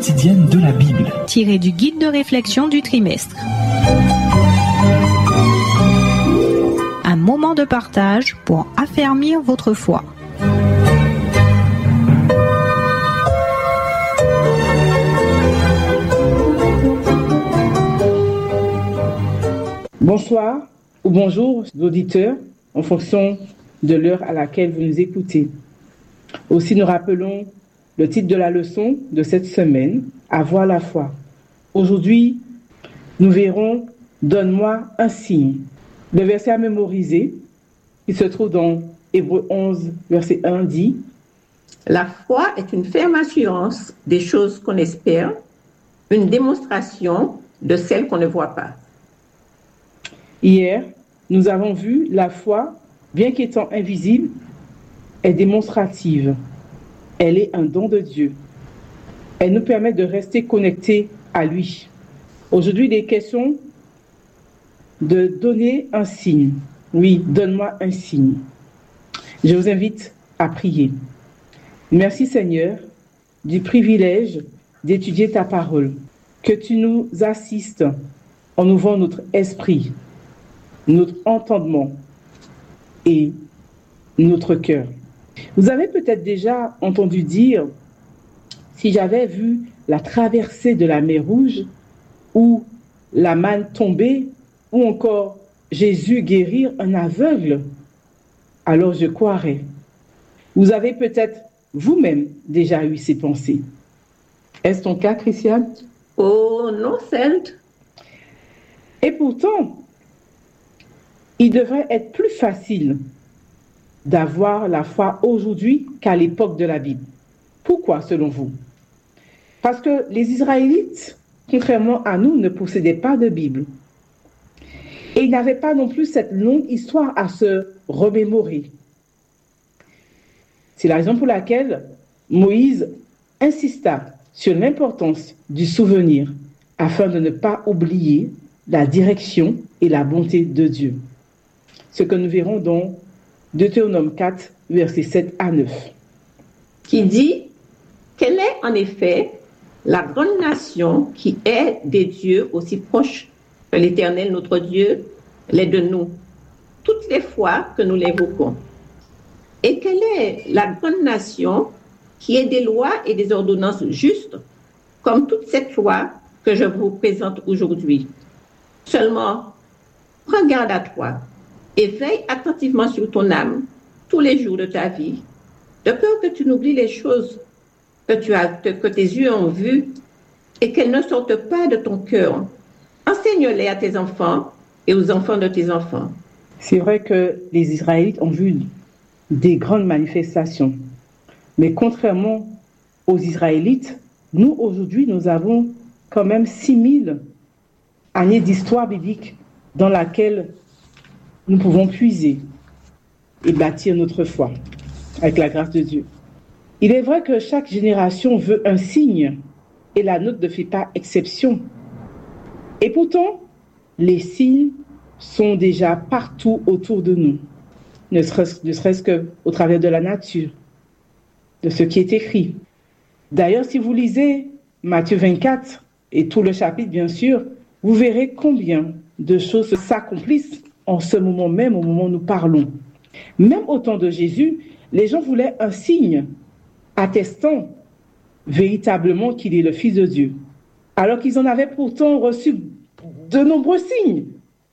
Quotidienne de la Bible. Tiré du guide de réflexion du trimestre. Un moment de partage pour affermir votre foi. Bonsoir ou bonjour auditeurs, en fonction de l'heure à laquelle vous nous écoutez. Aussi, nous rappelons le titre de la leçon de cette semaine, Avoir la foi. Aujourd'hui, nous verrons « Donne-moi un signe ». Le verset à mémoriser, qui se trouve dans Hébreux 11, verset 1, dit « La foi est une ferme assurance des choses qu'on espère, une démonstration de celles qu'on ne voit pas. » Hier, nous avons vu la foi, bien qu'étant invisible, est démonstrative. Elle est un don de Dieu. Elle nous permet de rester connectés à lui. Aujourd'hui, il est question de donner un signe. Oui, donne-moi un signe. Je vous invite à prier. Merci Seigneur du privilège d'étudier ta parole. Que tu nous assistes en ouvrant notre esprit, notre entendement et notre cœur. Vous avez peut-être déjà entendu dire, si j'avais vu la traversée de la mer Rouge, ou la manne tomber, ou encore Jésus guérir un aveugle, alors je croirais. Vous avez peut-être vous-même déjà eu ces pensées. Est-ce ton cas, Christiane? Oh non, Celte. Et pourtant, il devrait être plus facile d'avoir la foi aujourd'hui qu'à l'époque de la Bible. Pourquoi, selon vous? Parce que les Israélites, contrairement à nous, ne possédaient pas de Bible. Et ils n'avaient pas non plus cette longue histoire à se remémorer. C'est la raison pour laquelle Moïse insista sur l'importance du souvenir afin de ne pas oublier la direction et la bonté de Dieu. Ce que nous verrons dans Deutéronome 4, versets 7 à 9. Qui dit, quelle est en effet la grande nation qui est des dieux aussi proches que l'Éternel, notre Dieu, l'est de nous, toutes les fois que nous l'évoquons. Et quelle est la grande nation qui est des lois et des ordonnances justes, comme toute cette loi que je vous présente aujourd'hui. Seulement, prends garde à toi et veille attentivement sur ton âme tous les jours de ta vie, de peur que tu n'oublies les choses que tes yeux ont vues et qu'elles ne sortent pas de ton cœur. Enseigne-les à tes enfants et aux enfants de tes enfants. C'est vrai que les Israélites ont vu des grandes manifestations. Mais contrairement aux Israélites, nous aujourd'hui, nous avons quand même 6000 années d'histoire biblique dans laquelle nous pouvons puiser et bâtir notre foi avec la grâce de Dieu. Il est vrai que chaque génération veut un signe et la nôtre ne fait pas exception. Et pourtant, les signes sont déjà partout autour de nous, ne serait-ce qu'au travers de la nature, de ce qui est écrit. D'ailleurs, si vous lisez Matthieu 24 et tout le chapitre, bien sûr, vous verrez combien de choses s'accomplissent en ce moment même, au moment où nous parlons. Même au temps de Jésus, les gens voulaient un signe attestant véritablement qu'il est le Fils de Dieu, alors qu'ils en avaient pourtant reçu de nombreux signes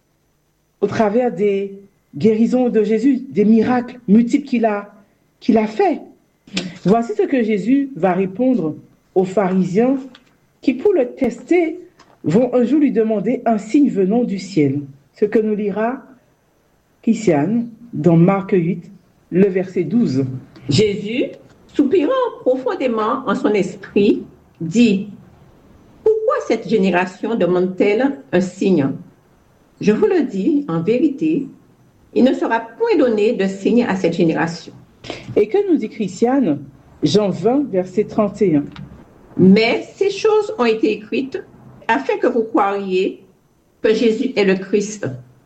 au travers des guérisons de Jésus, des miracles multiples qu'il a fait. Voici ce que Jésus va répondre aux pharisiens qui, pour le tester, vont un jour lui demander un signe venant du ciel. Ce que nous lira Christiane dans Marc 8, le verset 12. Jésus, soupirant profondément en son esprit, dit « Pourquoi cette génération demande-t-elle un signe? Je vous le dis, en vérité, il ne sera point donné de signe à cette génération. » Et que nous dit Christiane? Jean 20, verset 31. Mais ces choses ont été écrites afin que vous croiriez que Jésus est le Christ,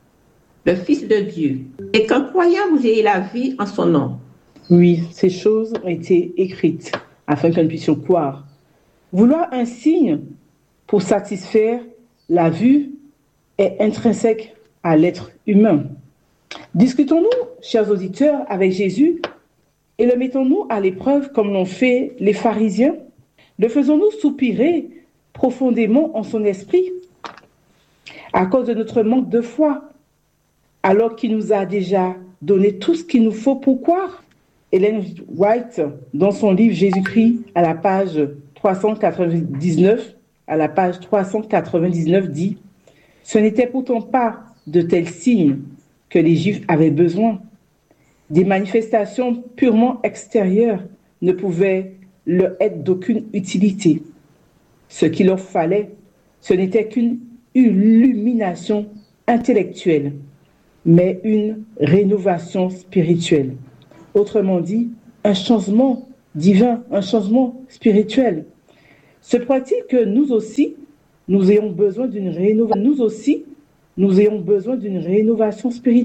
le Fils de Dieu, et qu'en croyant vous ayez la vie en son nom. Oui, ces choses ont été écrites afin que nous puissions croire Vouloir un signe pour satisfaire la vue est intrinsèque à l'être humain. Discutons-nous, chers auditeurs, avec Jésus et le mettons-nous à l'épreuve comme l'ont fait les pharisiens? Le faisons-nous soupirer profondément en son esprit à cause de notre manque de foi, alors qu'il nous a déjà donné tout ce qu'il nous faut pour croire? Ellen White, dans son livre Jésus-Christ, à la page 399, dit « Ce n'était pourtant pas de tels signes que les Juifs avaient besoin. Des manifestations purement extérieures ne pouvaient leur être d'aucune utilité. Ce qu'il leur fallait, ce n'était qu'une illumination intellectuelle, mais une rénovation spirituelle. Autrement dit, un changement divin, un changement spirituel. Se pourrait-il que nous aussi, nous ayons besoin d'une rénovation spirituelle?